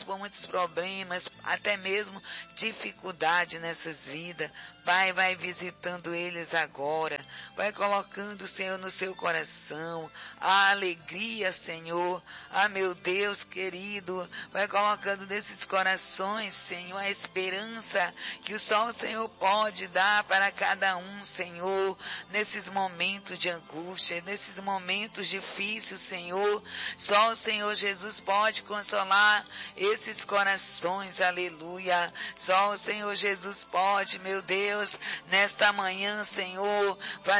passa por muitos problemas, até mesmo dificuldade nessas vidas. Pai, vai visitando eles agora, vai colocando, Senhor, no seu coração a alegria, Senhor, meu Deus querido, vai colocando nesses corações, Senhor, a esperança que só o Senhor pode dar para cada um, Senhor, nesses momentos de angústia, nesses momentos difíceis, Senhor, só o Senhor Jesus pode consolar esses corações, aleluia, só o Senhor Jesus pode, meu Deus, nesta manhã, Senhor,